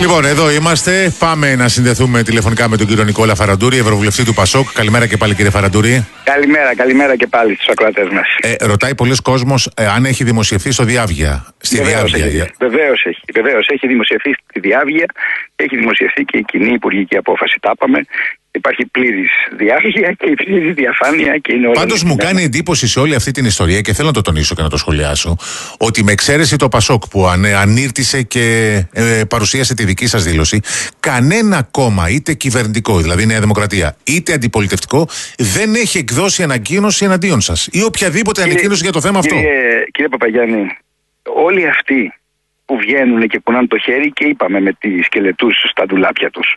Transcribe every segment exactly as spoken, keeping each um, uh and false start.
Λοιπόν, εδώ είμαστε. Πάμε να συνδεθούμε τηλεφωνικά με τον κύριο Νικόλα Φαραντούρη, Ευρωβουλευτή του Πασόκ. Καλημέρα και πάλι, κύριε Φαραντούρη. Καλημέρα, καλημέρα και πάλι στους ακροατές μας. Ε, ρωτάει πολλοί κόσμος ε, αν έχει δημοσιευθεί στο Διάβγεια. Στη Βεβαίως Διάβγεια. έχει, βεβαίως έχει. Βεβαίως έχει δημοσιευθεί στη Διάβγεια, έχει δημοσιευθεί και η κοινή υπουργική απόφαση. Τα είπαμε. Υπάρχει πλήρης διάβγεια και πλήρης διαφάνεια και είναι όλα. Πάντως μου κάνει εντύπωση σε όλη αυτή την ιστορία και θέλω να το τονίσω και να το σχολιάσω, ότι με εξαίρεση το Πασόκ που ανε, ανήρτησε και ε, παρουσίασε τη δική σας δήλωση, κανένα κόμμα, είτε κυβερνητικό, δηλαδή η Νέα Δημοκρατία, είτε αντιπολιτευτικό, δεν έχει εκδώσει ανακοίνωση εναντίον σας ή οποιαδήποτε κύριε, ανακοίνωση για το θέμα κύριε, αυτό. Κύριε Παπαγιάννη, όλοι αυτοί που βγαίνουν και κουνάνε το χέρι και είπαμε με τις σκελετούς στα ντουλάπια τους.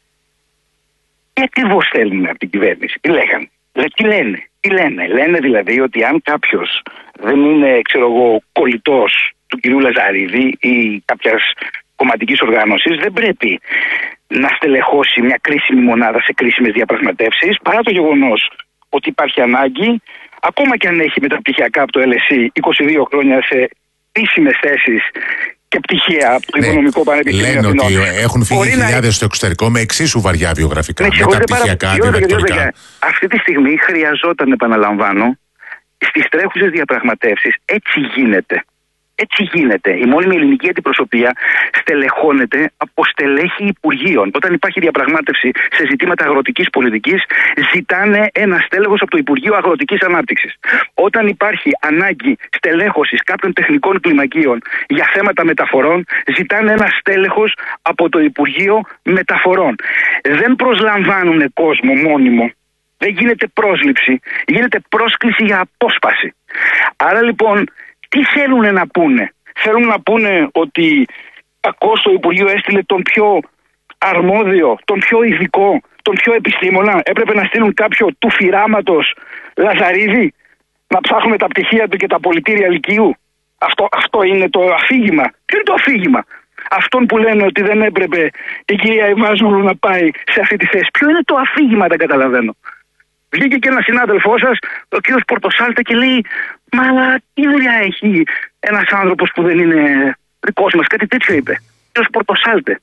Τι ακριβώς θέλουν από την κυβέρνηση, τι λέγανε, τι λένε, τι λένε. Λένε δηλαδή ότι αν κάποιος δεν είναι, ξέρω εγώ, κολλητός του κυρίου Λαζαρίδη ή κάποιας κομματικής οργάνωσης, δεν πρέπει να στελεχώσει μια κρίσιμη μονάδα σε κρίσιμες διαπραγματεύσεις, παρά το γεγονός ότι υπάρχει ανάγκη, ακόμα και αν έχει μεταπτυχιακά από το Ελ Ες Ι είκοσι δύο χρόνια σε κρίσιμες θέσεις και πτυχία από το ναι, Οικονομικό Πανεπιστήμιο. Λένε ότι έχουν φύγει χιλιάδες να... στο εξωτερικό με εξίσου βαριά βιογραφικά. Ναι, μεταπτυχιακά, παρα... διδακτορικά. Αυτή τη στιγμή χρειαζόταν, επαναλαμβάνω, στις τρέχουσες διαπραγματεύσεις έτσι γίνεται. Έτσι γίνεται. Η μόνιμη ελληνική αντιπροσωπεία στελεχώνεται από στελέχη υπουργείων. Όταν υπάρχει διαπραγμάτευση σε ζητήματα αγροτικής πολιτικής, ζητάνε ένα στέλεχος από το Υπουργείο Αγροτικής Ανάπτυξης. Όταν υπάρχει ανάγκη στελέχωσης κάποιων τεχνικών κλιμακίων για θέματα μεταφορών, ζητάνε ένα στέλεχος από το Υπουργείο Μεταφορών. Δεν προσλαμβάνουν κόσμο μόνιμο. Δεν γίνεται πρόσληψη. Γίνεται πρόσκληση για απόσπαση. Άρα λοιπόν, τι θέλουν να πούνε? Θέλουν να πούνε ότι κακώς το Υπουργείο έστειλε τον πιο αρμόδιο, τον πιο ειδικό, τον πιο επιστήμονα. Έπρεπε να στείλουν κάποιο του φυράματος Λαζαρίδη να ψάχνουμε τα πτυχία του και τα πολιτήρια λυκείου. Αυτό, αυτό είναι το αφήγημα. Ποιο είναι το αφήγημα? Αυτόν που λένε ότι δεν έπρεπε η κυρία Ιβάζογλου να πάει σε αυτή τη θέση. Ποιο είναι το αφήγημα? Δεν καταλαβαίνω. Βγήκε και ένα συνάδελφό σας, ο κ. Πορτοσάλτε, και λέει: μα τι δουλειά έχει ένας άνθρωπος που δεν είναι δικός μας? Κάτι τέτοιο είπε. Ο κ. Πορτοσάλτε.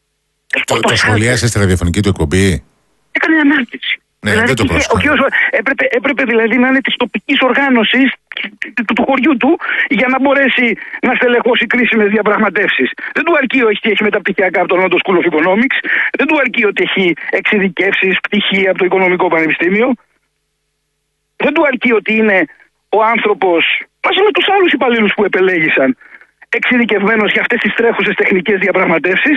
Το, το σχολίασε στη ραδιοφωνική του εκπομπή. Έκανε ανάρτηση. Ναι, δηλαδή, δεν το ο κύριος έπρεπε, έπρεπε δηλαδή να είναι της τοπικής οργάνωσης του, του χωριού του για να μπορέσει να στελεχώσει κρίσιμες διαπραγματεύσεις. Δεν του αρκεί ότι έχει μεταπτυχιακά από το London School of Economics, δεν του αρκεί ότι έχει εξειδικεύσεις, πτυχία από το Οικονομικό Πανεπιστήμιο, δεν του αρκεί ότι είναι ο άνθρωπος, μαζί με τους άλλους υπαλλήλους που επελέγησαν, εξειδικευμένος για αυτές τις τρέχουσες τεχνικές διαπραγματεύσεις.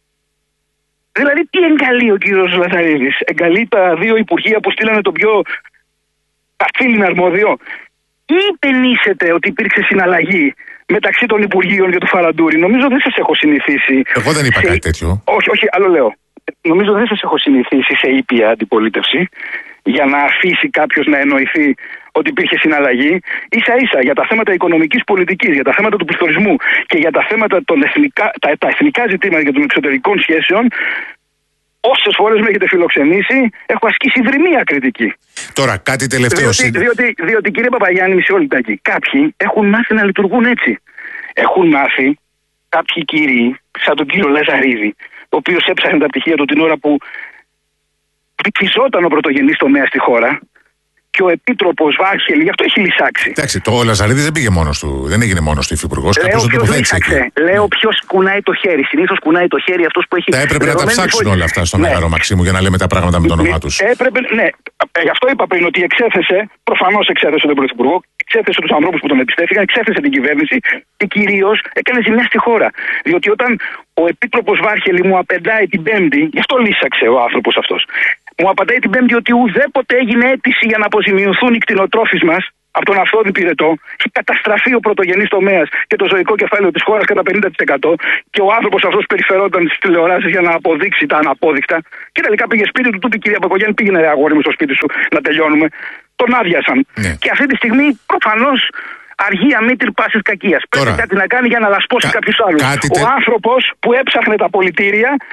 Δηλαδή, τι εγκαλεί ο κύριος Λαζαρίδης? Εγκαλεί τα δύο υπουργεία που στείλανε τον πιο καθήλυνα αρμόδιο? Ή υπενήσετε ότι υπήρξε συναλλαγή μεταξύ των υπουργείων και του Φαραντούρη? Νομίζω δεν σας έχω συνηθίσει. Εγώ δεν είπα σε... κάτι τέτοιο. Όχι, όχι, άλλο λέω. Νομίζω δεν σας έχω συνηθίσει σε ήπια αντιπολίτευση για να αφήσει κάποιος να εννοηθεί ότι υπήρχε συναλλαγή. Ίσα ίσα για τα θέματα οικονομικής πολιτικής, για τα θέματα του πληθωρισμού και για τα θέματα των εθνικά, τα, τα εθνικά ζητήματα για των εξωτερικών σχέσεων, όσες φορές με έχετε φιλοξενήσει, έχω ασκήσει δρυμία κριτική. Τώρα, κάτι τελευταίο. Διότι, διότι, διότι κύριε Παπαγιάννη, μισή λεπτάκι, κάποιοι έχουν μάθει να λειτουργούν έτσι. Έχουν μάθει κάποιοι κύριοι, σαν τον κύριο Λαζαρίδη, ο οποίος έψαχνε τα πτυχία του την ώρα που βυθιζόταν ο πρωτογενής τομέας στη χώρα, και ο Επίτροπος Βάρχελη, γι' αυτό έχει λυσάξει. Εντάξει, το Λαζαρίδη δεν πήγε μόνος του, δεν έγινε μόνος του υφυπουργός. Λέω ποιος λύσαξε. Λέω ποιος κουνάει το χέρι. Συνήθως κουνάει το χέρι αυτός που έχει. Τα έπρεπε να τα ψάξουν όλα αυτά στο ναι. Μέγαρο Μαξίμου για να λέμε τα πράγματα με το όνομά τους. Έπρεπε, ναι. Γι' αυτό είπα πριν ότι εξέθεσε, προφανώς εξέθεσε τον Πρωθυπουργό, εξέθεσε τους ανθρώπους που τον εμπιστεύτηκαν, εξέθεσε την κυβέρνηση και κυρίως έκανε ζημιά στη χώρα. Διότι όταν ο Επίτροπος Βάρχελη μου απεντάει την Πέμπτη, γι' αυτό λύσαξε ο άνθρωπος αυτός. Μου απαντάει την Πέμπτη ότι ουδέποτε έγινε αίτηση για να αποζημιωθούν οι κτηνοτρόφοι μας από τον αυθόδη πυρετό. Έχει καταστραφεί ο πρωτογενής τομέας και το ζωικό κεφάλαιο της χώρας κατά πενήντα τοις εκατό και ο άνθρωπος αυτός περιφερόταν στις τηλεοράσεις για να αποδείξει τα αναπόδεικτα. Και τελικά πήγε σπίτι του, του είπε: κυρία Παπαγιάννη, πήγαινε ρε αγόρι μου στο σπίτι σου να τελειώνουμε. Τον άδειασαν. Ναι. Και αυτή τη στιγμή προφανώς αργεί αμήτρη πάσης κακίας. Πρέπει κάτι να κάνει για να λασπώσει Κα... κάποιους άλλους. Ο τε... άνθρωπος που έψαχνε τα πολιτήρια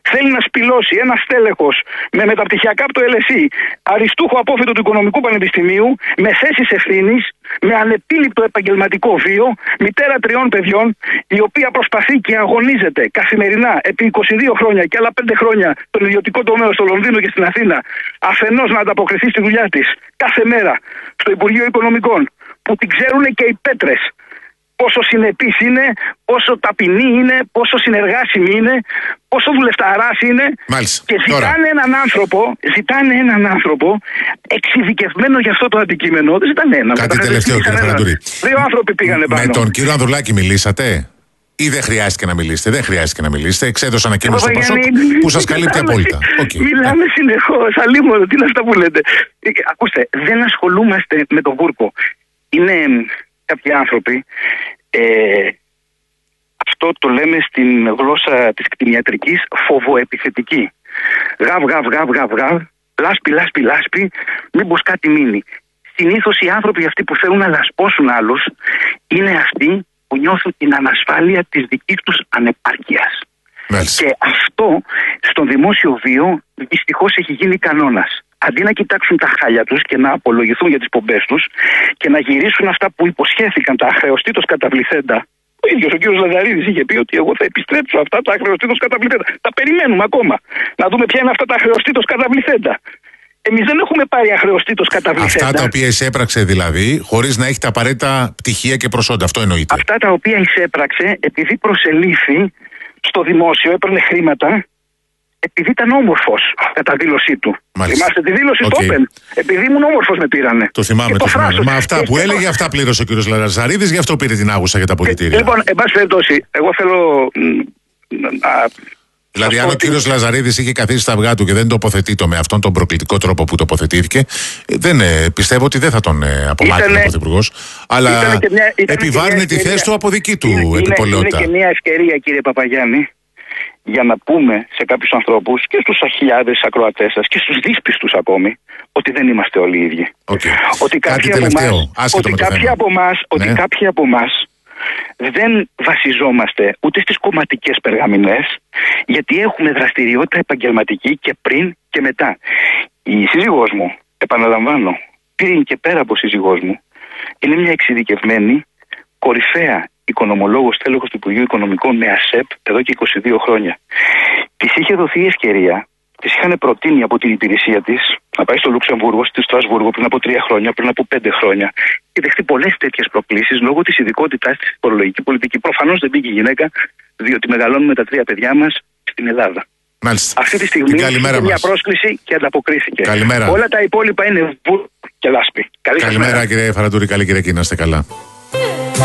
θέλει να σπηλώσει ένα στέλεχος με μεταπτυχιακά από το Ελ Ες Ι, αριστούχο απόφοιτο του Οικονομικού Πανεπιστημίου, με θέσεις ευθύνης, με ανεπίληπτο επαγγελματικό βίο, μητέρα τριών παιδιών, η οποία προσπαθεί και αγωνίζεται καθημερινά επί είκοσι δύο χρόνια και άλλα πέντε χρόνια στον ιδιωτικό τομέα στο Λονδίνο και στην Αθήνα, αφενός να ανταποκριθεί στη δουλειά της κάθε μέρα στο Υπουργείο Οικονομικών, που την ξέρουν και οι πέτρες. Πόσο συνεπής είναι, πόσο ταπεινή είναι, πόσο συνεργάσιμη είναι, πόσο δουλευταράς είναι. Μάλιστα. Και ζητάνε Τώρα. έναν άνθρωπο, ζητάνε έναν άνθρωπο εξειδικευμένο για αυτό το αντικείμενο. Δεν ζητάνε έναν. Κάτι τελευταίο, κύριε Φαραντούρη. Δύο άνθρωποι πήγανε πάνω. Με τον κύριο Ανδρουλάκη μιλήσατε ή δεν χρειάστηκε να μιλήσετε? Δεν χρειάστηκε να μιλήσετε. Εξέδωσε ανακοίνωση στο Πασόκ που σας καλύπτει απόλυτα. Okay. Μιλάμε συνεχώς. Αλίμονο, τι είναι αυτά που λέτε. Ακούστε, δεν ασχολούμαστε με τον Βούρκο. Είναι κάποιοι άνθρωποι, ε, αυτό το λέμε στην γλώσσα της κτηνιατρικής, φοβοεπιθετική. Γαβ, γαβ, γαβ, γαβ, γαβ, λάσπη, λάσπη, λάσπη, μήπως κάτι μείνει. Συνήθως οι άνθρωποι αυτοί που θέλουν να λασπώσουν άλλους είναι αυτοί που νιώθουν την ανασφάλεια της δικής τους ανεπάρκειας. Μάλιστα. Και αυτό στον δημόσιο βίο δυστυχώς έχει γίνει κανόνας. Αντί να κοιτάξουν τα χάλια τους και να απολογηθούν για τις πομπές τους και να γυρίσουν αυτά που υποσχέθηκαν, τα αχρεωστήτως καταβληθέντα. Ο ίδιος ο κύριος Λαζαρίδης είχε πει ότι εγώ θα επιστρέψω αυτά τα αχρεωστήτως καταβληθέντα. Τα περιμένουμε ακόμα. Να δούμε ποια είναι αυτά τα αχρεωστήτως καταβληθέντα. Εμείς δεν έχουμε πάρει αχρεωστήτως καταβληθέντα. Αυτά τα οποία εισέπραξε δηλαδή, χωρίς να έχει τα απαραίτητα πτυχία και προσόντα. Αυτό εννοείται. Αυτά τα οποία εισέπραξε επειδή προσελήφθη στο δημόσιο, έπαιρνε χρήματα. Επειδή ήταν όμορφος κατά δήλωσή του. Μάλιστα. Θυμάστε τη δήλωση Okay. του Όπεν. Επειδή ήμουν όμορφος με πήρανε. Το θυμάμαι, και το, το θυμάμαι. φράσο. Μα αυτά και που και έλεγε, το... αυτά πλήρωσε ο κύριος Λαζαρίδης, γι' αυτό πήρε την άγουσα για τα πολιτήρια. Λοιπόν, εν πάση περιπτώσει, εγώ θέλω να. Δηλαδή, αν ο κύριος Λαζαρίδης είχε καθίσει στα αυγά του και δεν τοποθετείται με αυτόν τον προκλητικό τρόπο που τοποθετήθηκε, δεν, ε, πιστεύω ότι δεν θα τον ε, απομάκρυνε ο Πρωθυπουργός. Αλλά επιβάρυνε τη θέση του από δική του είναι, επιπολαιότητα. Είναι και μια ευκαιρία, κύριε Παπαγιάννη, για να πούμε σε κάποιους ανθρώπους και στους χιλιάδες ακροατές σας και στους δύσπιστους ακόμη ότι δεν είμαστε όλοι οι ίδιοι. Okay. Ότι κάποιοι από εμάς, ότι κάποιοι από εμάς, ναι. ότι κάποιοι από εμάς δεν βασιζόμαστε ούτε στις κομματικές περγαμηνές, γιατί έχουμε δραστηριότητα επαγγελματική και πριν και μετά. Η σύζυγός μου, επαναλαμβάνω, πριν και πέρα από σύζυγός μου, είναι μια εξειδικευμένη, κορυφαία οικονομολόγος, τέλεχος του Υπουργείου Οικονομικών με ΑΣΕΠ εδώ και είκοσι δύο χρόνια. Της είχε δοθεί η ευκαιρία, της είχαν προτείνει από την υπηρεσία της να πάει στο Λουξεμβούργο, στη Στρασβούργο πριν από τρία χρόνια, πριν από πέντε χρόνια και δεχτεί πολλές τέτοιες προκλήσεις λόγω της ειδικότητάς της στη φορολογική πολιτική. Προφανώς δεν πήγε η γυναίκα, διότι μεγαλώνουμε τα τρία παιδιά μας στην Ελλάδα. Μάλιστα. Αυτή τη στιγμή είναι μια πρόσκληση και ανταποκρίθηκε. Καλημέρα. Όλα τα υπόλοιπα είναι βουρ και λάσπη. Καλή Καλημέρα, κύριε Φαραντούρη, καλή Κυριακή, να είστε καλά.